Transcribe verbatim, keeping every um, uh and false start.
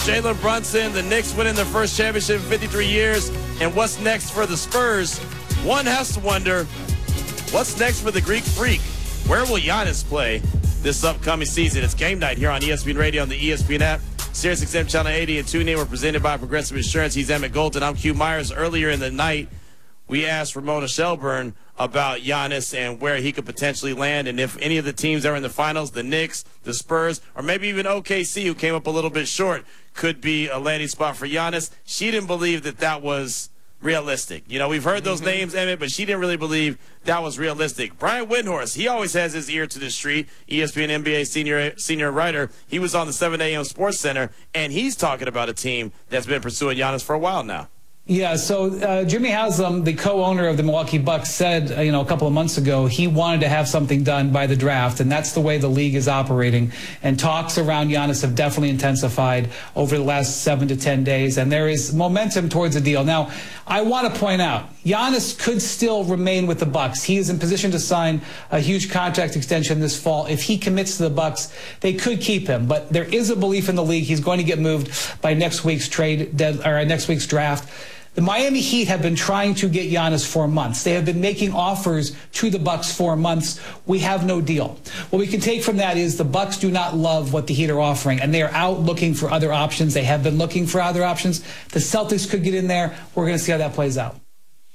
Jalen Brunson, the Knicks winning their first championship in fifty-three years. And what's next for the Spurs? One has to wonder, what's next for the Greek Freak? Where will Giannis play this upcoming season? It's game night here on E S P N Radio on the E S P N app. Sirius X M Channel eighty and tune in. We're presented by Progressive Insurance. He's Emmett Golden. I'm Q Myers. Earlier in the night, we asked Ramona Shelburne about Giannis and where he could potentially land, and if any of the teams that are in the finals, the Knicks, the Spurs, or maybe even O K C, who came up a little bit short, could be a landing spot for Giannis. She didn't believe that that was realistic. You know, we've heard those mm-hmm. names, Emmett, but she didn't really believe that was realistic. Brian Windhorst, he always has his ear to the street, E S P N N B A senior senior writer. He was on the seven A M Sports Center, and he's talking about a team that's been pursuing Giannis for a while now. Yeah, so uh, Jimmy Haslam, the co-owner of the Milwaukee Bucks, said, uh, you know, a couple of months ago he wanted to have something done by the draft, and that's the way the league is operating. And talks around Giannis have definitely intensified over the last seven to ten days, and there is momentum towards a deal. Now, I want to point out, Giannis could still remain with the Bucks. He is in position to sign a huge contract extension this fall. If he commits to the Bucks, they could keep him. But there is a belief in the league he's going to get moved by next week's trade dead, or next week's draft. The Miami Heat have been trying to get Giannis for months. They have been making offers to the Bucks for months. We have no deal. What we can take from that is the Bucks do not love what the Heat are offering, and they are out looking for other options. They have been looking for other options. The Celtics could get in there. We're going to see how that plays out.